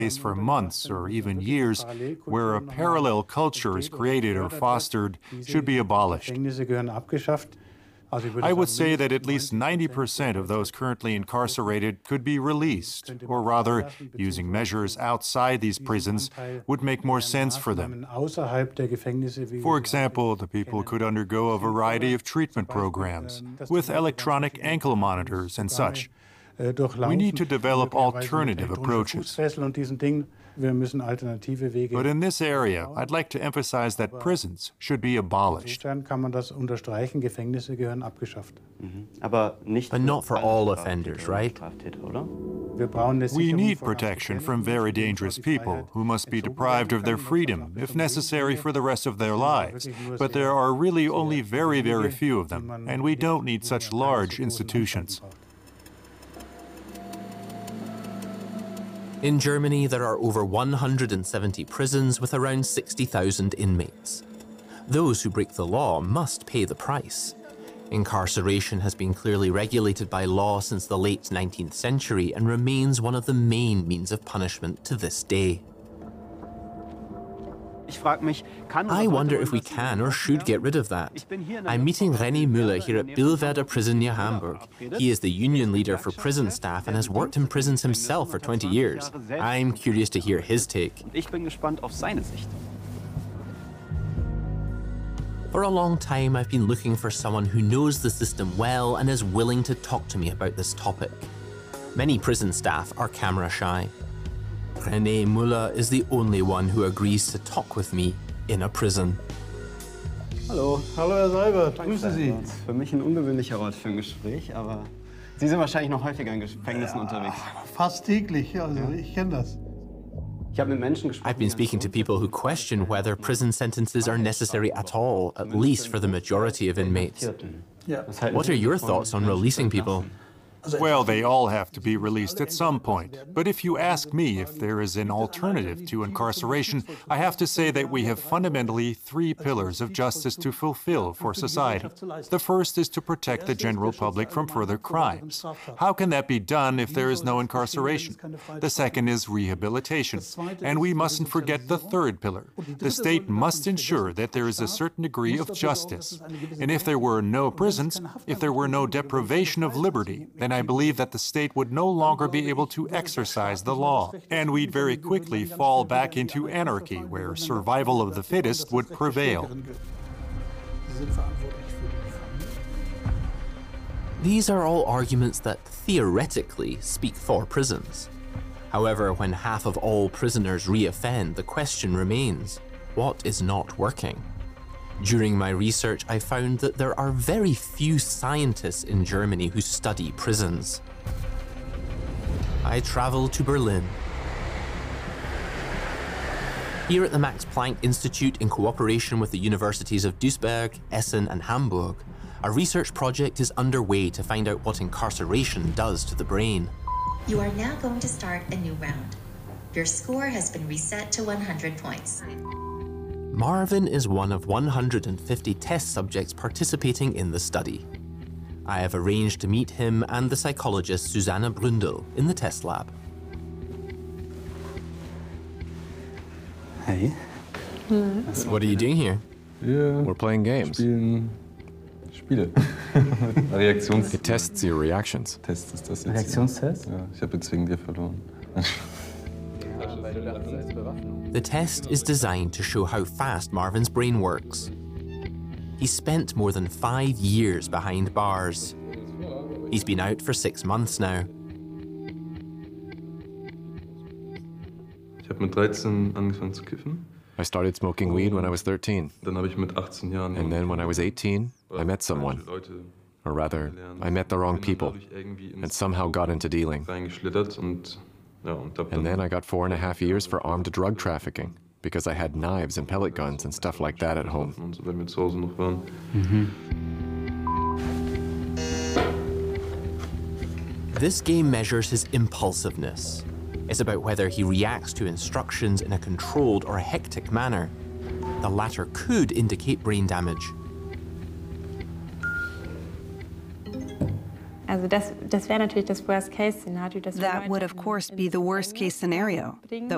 for months or even years, where a parallel culture is created or fostered, should be abolished. I would say that at least 90% of those currently incarcerated could be released, or rather, using measures outside these prisons would make more sense for them. For example, the people could undergo a variety of treatment programs with electronic ankle monitors and such. We need to develop alternative approaches. But in this area, I'd like to emphasize that prisons should be abolished. But not for all offenders, right? We need protection from very dangerous people who must be deprived of their freedom, if necessary, for the rest of their lives. But there are really only very, very few of them, and we don't need such large institutions. In Germany, there are over 170 prisons with around 60,000 inmates. Those who break the law must pay the price. Incarceration has been clearly regulated by law since the late 19th century and remains one of the main means of punishment to this day. I wonder if we can or should get rid of that. I'm meeting René Müller here at Billwerder Prison near Hamburg. He is the union leader for prison staff and has worked in prisons himself for 20 years. I'm curious to hear his take. For a long time, I've been looking for someone who knows the system well and is willing to talk to me about this topic. Many prison staff are camera shy. René Müller is the only one who agrees to talk with me in a prison. Hallo. Hallo, Herr Seibert. Grüße Sie. Für mich ein ungewöhnlicher Ort für ein Gespräch, aber Sie sind wahrscheinlich noch häufiger in Gefängnissen unterwegs. Fast täglich, also ich kenne das. I've been speaking to people who question whether prison sentences are necessary at all, at least for the majority of inmates. What are your thoughts on releasing people? Well, they all have to be released at some point. But if you ask me if there is an alternative to incarceration, I have to say that we have fundamentally three pillars of justice to fulfill for society. The first is to protect the general public from further crimes. How can that be done if there is no incarceration? The second is rehabilitation. And we mustn't forget the third pillar. The state must ensure that there is a certain degree of justice. And if there were no prisons, if there were no deprivation of liberty, then I believe that the state would no longer be able to exercise the law, and we'd very quickly fall back into anarchy, where survival of the fittest would prevail. These are all arguments that theoretically speak for prisons. However, when half of all prisoners re-offend, the question remains, what is not working? During my research, I found that there are very few scientists in Germany who study prisons. I traveled to Berlin. Here at the Max Planck Institute, in cooperation with the universities of Duisburg, Essen, and Hamburg, a research project is underway to find out what incarceration does to the brain. You are now going to start a new round. Your score has been reset to 100 points. Marvin is one of 150 test subjects participating in the study. I have arranged to meet him and the psychologist Susanne Bründel in the test lab. Hey. What are you doing here? We're playing games. Spiele. Reaktions... It tests your reactions. Test ist das jetzt. Reaktionstest? Ja, ich habe jetzt wegen dir verloren. The test is designed to show how fast Marvin's brain works. He spent more than 5 years behind bars. He's been out for 6 months now. Ich habe mit 13 angefangen zu kiffen. I started smoking weed when I was 13. Dann habe ich mit 18 Jahren... And then when I was 18, I met someone. Or rather, I met the wrong people and somehow got into dealing. And then I got 4.5 years for armed drug trafficking because I had knives and pellet guns and stuff like that at home. This game measures his impulsiveness. It's about whether he reacts to instructions in a controlled or hectic manner. The latter could indicate brain damage. That would, of course, be the worst-case scenario, that